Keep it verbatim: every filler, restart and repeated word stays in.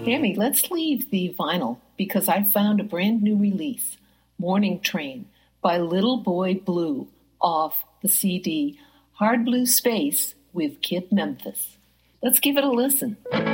Tammy, let's leave the vinyl because I found a brand new release, Morning Train by Little Boy Blue, off the C D Hard Blue Space with Kid Memphis. Let's give it a listen.